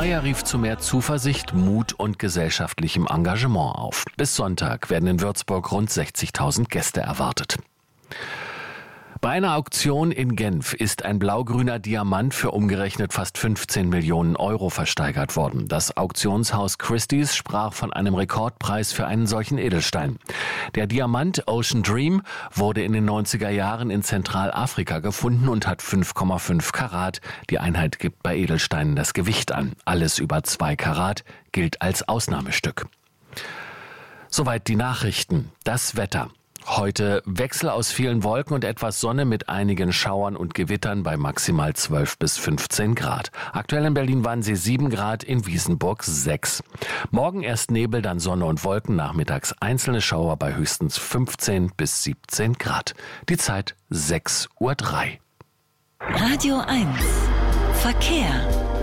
Neujahr rief zu mehr Zuversicht, Mut und gesellschaftlichem Engagement auf. Bis Sonntag werden in Würzburg rund 60.000 Gäste erwartet. Bei einer Auktion in Genf ist ein blau-grüner Diamant für umgerechnet fast 15 Millionen Euro versteigert worden. Das Auktionshaus Christie's sprach von einem Rekordpreis für einen solchen Edelstein. Der Diamant Ocean Dream wurde in den 90er Jahren in Zentralafrika gefunden und hat 5,5 Karat. Die Einheit gibt bei Edelsteinen das Gewicht an. Alles über 2 Karat gilt als Ausnahmestück. Soweit die Nachrichten. Das Wetter. Heute Wechsel aus vielen Wolken und etwas Sonne mit einigen Schauern und Gewittern bei maximal 12 bis 15 Grad. Aktuell in Berlin-Wannsee 7 Grad, in Wiesenburg 6. Morgen erst Nebel, dann Sonne und Wolken, nachmittags einzelne Schauer bei höchstens 15 bis 17 Grad. Die Zeit 6:03 Uhr. Radio 1 Verkehr.